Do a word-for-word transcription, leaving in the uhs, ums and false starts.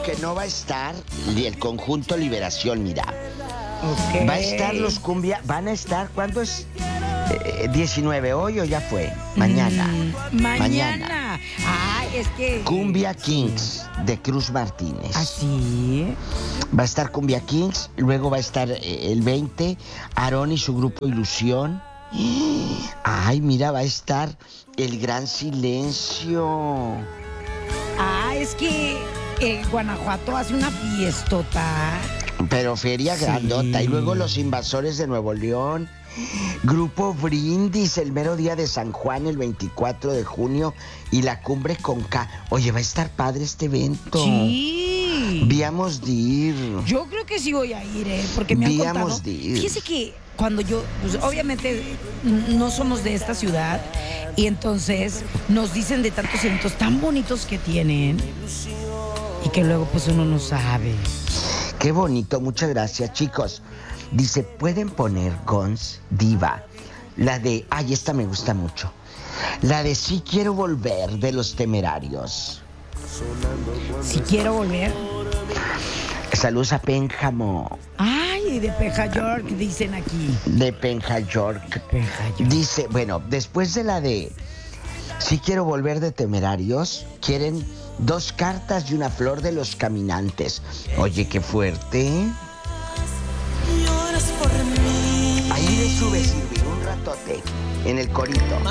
que no va a estar el conjunto Liberación, mira. Okay. Va a estar los cumbia, van a estar, ¿cuándo es? Eh, diecinueve, ¿hoy o ya fue? Mañana. Mm, mañana. Mañana. Ah, es que... Cumbia Kings de Cruz Martínez. ¿Así? Va a estar Cumbia Kings, luego va a estar eh, el veinte, Aarón y su grupo Ilusión. Ay, mira, va a estar El Gran Silencio. Ah, es que eh, Guanajuato hace una fiestota. Pero feria Sí. grandota. Y luego Los Invasores de Nuevo León. Grupo Brindis el mero día de San Juan, el veinticuatro de junio. Y la Cumbre con K. Oye, va a estar padre este evento. Sí. Víamos de ir. Yo creo que sí voy a ir, ¿eh? Porque me han Víamos contado. de ir. Fíjese que cuando yo, pues obviamente no somos de esta ciudad y entonces nos dicen de tantos eventos tan bonitos que tienen y que luego pues uno no sabe. Qué bonito, muchas gracias, chicos. Dice, ¿pueden poner Gons Diva? La de, ay, esta me gusta mucho. La de Sí Quiero Volver de Los Temerarios. Si quiero volver. Saludos a Pénjamo. Ay, de Peja York, dicen aquí. De Penja York. Peja York. Dice, bueno, después de la de Sí Quiero Volver de Temerarios, quieren dos cartas y una flor de Los Caminantes. Oye, qué fuerte. Ahí le sube, Silvi, un ratote, en el corito.